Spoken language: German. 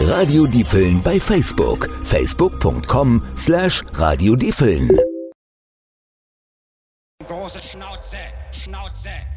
Radio Diepeln bei Facebook. facebook.com/Radio Diepeln. Große Schnauze, Schnauze.